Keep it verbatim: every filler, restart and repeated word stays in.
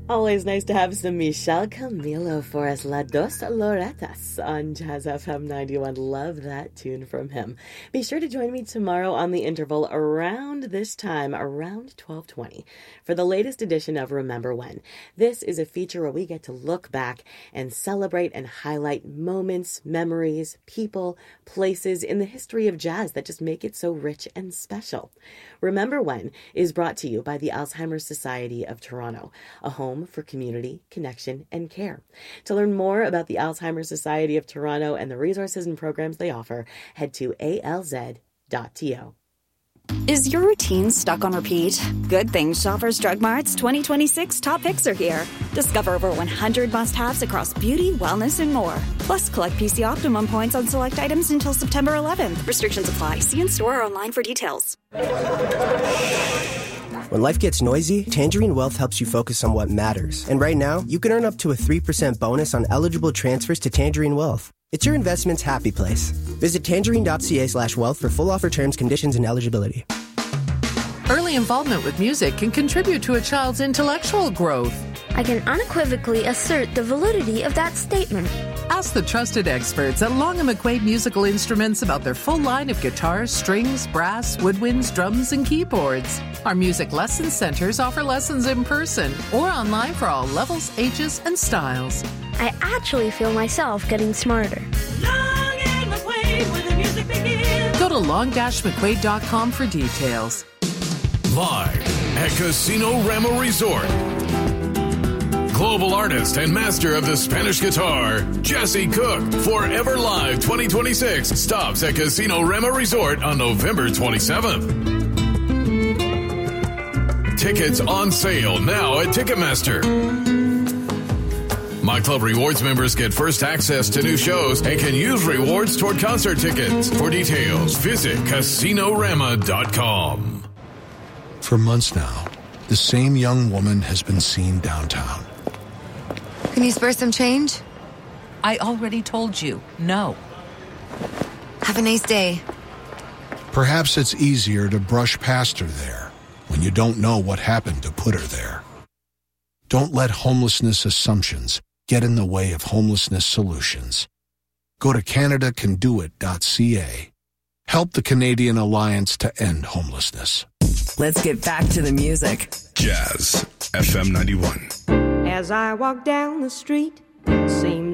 Always nice to have some Michel Camilo for us, La Dos Loretas on Jazz F M ninety-one. Love that tune from him. Be sure to join me tomorrow on the interval around this time, around twelve twenty, for the latest edition of Remember When. This is a feature where we get to look back and celebrate and highlight moments, memories, people, places in the history of jazz that just make it so rich and special. Remember When is brought to you by the Alzheimer's Society of Toronto, a home for community, connection, and care. To learn more about the Alzheimer's Society of Toronto and the resources and programs they offer, head to A L Z dot T O. Is your routine stuck on repeat? Good thing Shoppers Drug Mart's twenty twenty-six top picks are here. Discover over one hundred must-haves across beauty, wellness, and more. Plus, collect P C Optimum points on select items until September eleventh. Restrictions apply. See in-store or online for details. When life gets noisy, Tangerine Wealth helps you focus on what matters. And right now, you can earn up to a three percent bonus on eligible transfers to Tangerine Wealth. It's your investment's happy place. Visit tangerine.ca slash wealth for full offer terms, conditions, and eligibility. Early involvement with music can contribute to a child's intellectual growth. I can unequivocally assert the validity of that statement. Ask the trusted experts at Long and McQuaid Musical Instruments about their full line of guitars, strings, brass, woodwinds, drums, and keyboards. Our music lesson centers offer lessons in person or online for all levels, ages, and styles. I actually feel myself getting smarter. Long and McQuaid, where the music begins. Go to long dash mcquaid dot com for details. Live at Casino Rama Resort. Global artist and master of the Spanish guitar, Jesse Cook, Forever Live twenty twenty-six stops at Casino Rama Resort on November twenty-seventh. Tickets on sale now at Ticketmaster. My Club Rewards members get first access to new shows and can use rewards toward concert tickets. For details, visit casino rama dot com. For months now, the same young woman has been seen downtown. Can you spare some change? I already told you, no. Have a nice day. Perhaps it's easier to brush past her there when you don't know what happened to put her there. Don't let homelessness assumptions get in the way of homelessness solutions. Go to canada can do it dot c a. Help the Canadian Alliance to End Homelessness. Let's get back to the music. Jazz F M ninety-one. As I walk down the street, seems